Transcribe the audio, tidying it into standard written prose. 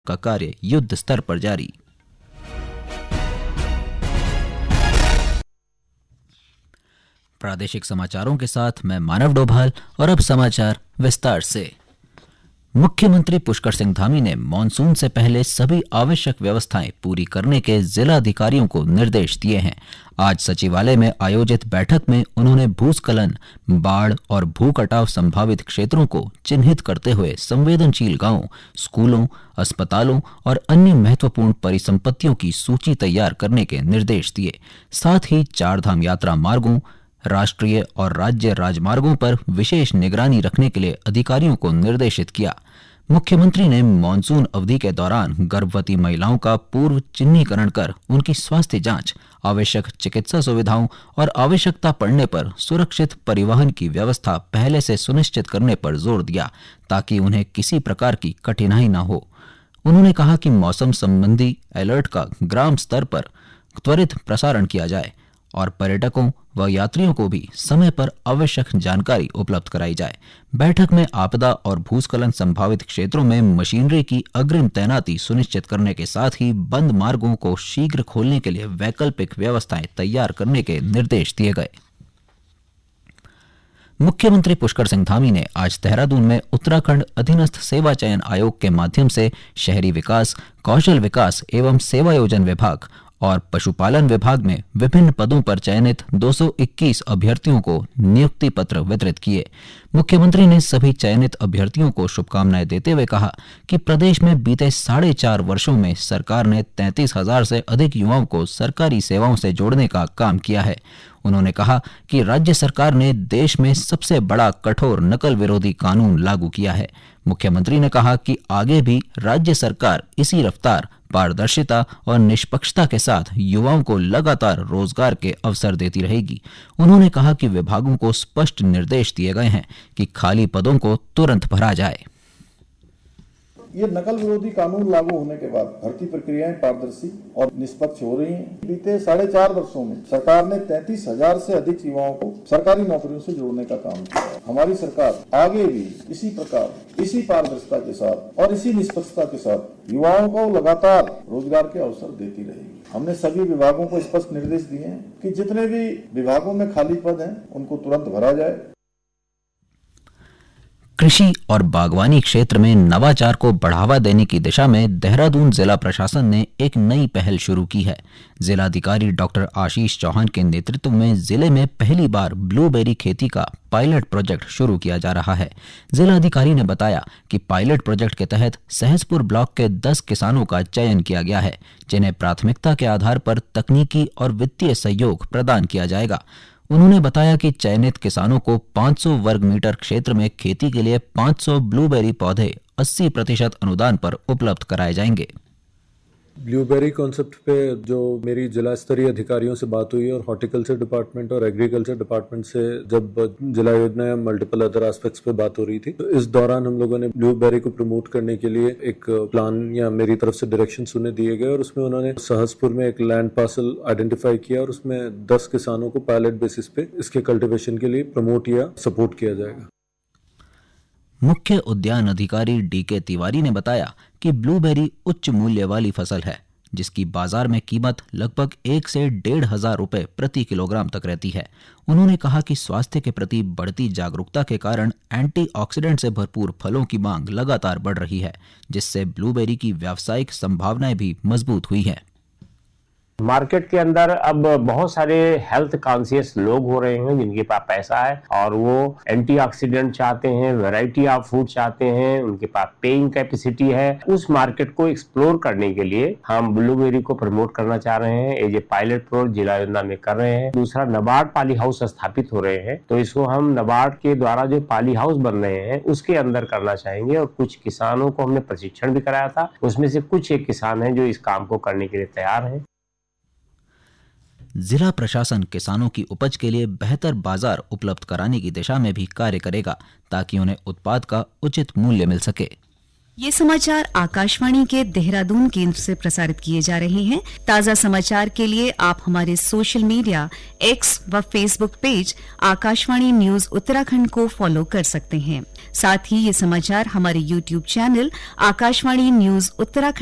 का कार्य युद्ध स्तर पर जारी। प्रादेशिक समाचारों के साथ मैं मानव डोभाल और अब समाचार विस्तार से। मुख्यमंत्री पुष्कर सिंह धामी ने मानसून से पहले सभी आवश्यक व्यवस्थाएं पूरी करने के जिला अधिकारियों को निर्देश दिए हैं। आज सचिवालय में आयोजित बैठक में उन्होंने भूस्खलन, बाढ़ और भू कटाव संभावित क्षेत्रों को चिन्हित करते हुए संवेदनशील गांवों, स्कूलों, अस्पतालों और अन्य महत्वपूर्ण परिसंपत्तियों की सूची तैयार करने के निर्देश दिए। साथ ही चारधाम यात्रा मार्गों, राष्ट्रीय और राज्य राजमार्गों पर विशेष निगरानी रखने के लिए अधिकारियों को निर्देशित किया। मुख्यमंत्री ने मानसून अवधि के दौरान गर्भवती महिलाओं का पूर्व चिन्हीकरण कर उनकी स्वास्थ्य जांच, आवश्यक चिकित्सा सुविधाओं और आवश्यकता पड़ने पर सुरक्षित परिवहन की व्यवस्था पहले से सुनिश्चित करने पर जोर दिया, ताकि उन्हें किसी प्रकार की कठिनाई न हो। उन्होंने कहा कि मौसम संबंधी अलर्ट का ग्राम स्तर पर त्वरित प्रसारण किया जाए और पर्यटकों व यात्रियों को भी समय पर आवश्यक जानकारी उपलब्ध कराई जाए। बैठक में आपदा और भूस्खलन संभावित क्षेत्रों में मशीनरी की अग्रिम तैनाती सुनिश्चित करने के साथ ही बंद मार्गों को शीघ्र खोलने के लिए वैकल्पिक व्यवस्थाएं तैयार करने के निर्देश दिए गए। मुख्यमंत्री पुष्कर सिंह धामी ने आज देहरादून में उत्तराखंड अधीनस्थ सेवा चयन आयोग के माध्यम से शहरी विकास, कौशल विकास एवं सेवायोजन विभाग और पशुपालन विभाग में विभिन्न पदों पर चयनित 221 अभ्यर्थियों को नियुक्ति पत्र वितरित किए। मुख्यमंत्री ने सभी चयनित अभ्यर्थियों को शुभकामनाएं देते हुए कहा कि प्रदेश में बीते 4.5 वर्षों में सरकार ने 33,000 से अधिक युवाओं को सरकारी सेवाओं से जोड़ने का काम किया है। उन्होंने कहा कि राज्य सरकार ने देश में सबसे बड़ा कठोर नकल विरोधी कानून लागू किया है। मुख्यमंत्री ने कहा कि आगे भी राज्य सरकार इसी रफ्तार, पारदर्शिता और निष्पक्षता के साथ युवाओं को लगातार रोजगार के अवसर देती रहेगी। उन्होंने कहा कि विभागों को स्पष्ट निर्देश दिए गए हैं कि खाली पदों को तुरंत भरा जाए। ये नकल विरोधी कानून लागू होने के बाद भर्ती प्रक्रियाएं पारदर्शी और निष्पक्ष हो रही हैं। बीते 4.5 वर्षों में सरकार ने 33,000 से अधिक युवाओं को सरकारी नौकरियों से जोड़ने का काम किया है। हमारी सरकार आगे भी इसी प्रकार, इसी पारदर्शिता के साथ और इसी निष्पक्षता के साथ युवाओं को लगातार रोजगार के अवसर देती रहेगी। हमने सभी विभागों को स्पष्ट निर्देश दिए हैं कि जितने भी विभागों में खाली पद हैं उनको तुरंत भरा जाए। कृषि और बागवानी क्षेत्र में नवाचार को बढ़ावा देने की दिशा में देहरादून जिला प्रशासन ने एक नई पहल शुरू की है। जिलाधिकारी डॉक्टर आशीष चौहान के नेतृत्व में जिले में पहली बार ब्लूबेरी खेती का पायलट प्रोजेक्ट शुरू किया जा रहा है। जिलाधिकारी ने बताया कि पायलट प्रोजेक्ट के तहत सहसपुर ब्लॉक के 10 किसानों का चयन किया गया है, जिन्हें प्राथमिकता के आधार पर तकनीकी और वित्तीय सहयोग प्रदान किया जाएगा। उन्होंने बताया कि चयनित किसानों को 500 वर्ग मीटर क्षेत्र में खेती के लिए 500 ब्लूबेरी पौधे 80% अनुदान पर उपलब्ध कराए जाएंगे। ब्लूबेरी कॉन्सेप्ट पे जो मेरी जिला स्तरीय अधिकारियों से बात हुई और हॉर्टिकल्चर डिपार्टमेंट और एग्रीकल्चर डिपार्टमेंट से जब जिला योजना या मल्टीपल अदर एस्पेक्ट्स पे बात हो रही थी, तो इस दौरान हम लोगों ने ब्लूबेरी को प्रमोट करने के लिए एक प्लान या मेरी तरफ से डायरेक्शन उन्हें दिए गए और उसमें उन्होंने सहसपुर में एक लैंड पार्सल आइडेंटिफाई किया और उसमें 10 किसानों को पायलट बेसिस पे इसके कल्टिवेशन के लिए प्रमोट या सपोर्ट किया जाएगा। मुख्य उद्यान अधिकारी डीके तिवारी ने बताया कि ब्लूबेरी उच्च मूल्य वाली फसल है, जिसकी बाजार में कीमत लगभग 1 से 1.5 हजार रुपए प्रति किलोग्राम तक रहती है। उन्होंने कहा कि स्वास्थ्य के प्रति बढ़ती जागरूकता के कारण एंटीऑक्सीडेंट से भरपूर फलों की मांग लगातार बढ़ रही है, जिससे ब्लूबेरी की व्यावसायिक संभावनाएं भी मजबूत हुई हैं। मार्केट के अंदर अब बहुत सारे हेल्थ कॉन्शियस लोग हो रहे हैं जिनके पास पैसा है और वो एंटीऑक्सीडेंट चाहते हैं, वैरायटी ऑफ फूड चाहते हैं, उनके पास पेइंग कैपेसिटी है। उस मार्केट को एक्सप्लोर करने के लिए हम ब्लूबेरी को प्रमोट करना चाह रहे हैं। एज ए पायलट प्रोजेक्ट जिला योजना में कर रहे हैं। दूसरा, नाबार्ड पाली हाउस स्थापित हो रहे हैं, तो इसको हम नाबार्ड के द्वारा जो पाली हाउस बन रहे हैं उसके अंदर करना चाहेंगे और कुछ किसानों को हमने प्रशिक्षण भी कराया था। उसमें से कुछ एक किसान हैं जो इस काम को करने के लिए तैयार हैं। जिला प्रशासन किसानों की उपज के लिए बेहतर बाजार उपलब्ध कराने की दिशा में भी कार्य करेगा, ताकि उन्हें उत्पाद का उचित मूल्य मिल सके। ये समाचार आकाशवाणी के देहरादून केंद्र से प्रसारित किए जा रहे हैं। ताजा समाचार के लिए आप हमारे सोशल मीडिया एक्स व Facebook page Akashvani news Uttarakhand को फॉलो कर सकते हैं। साथ ही ये समाचार हमारे YouTube channel Akashvani news Uttarakhand